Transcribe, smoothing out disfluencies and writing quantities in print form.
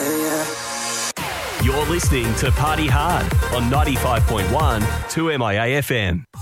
You're listening to Party Hard on 95.1 2MIA FM.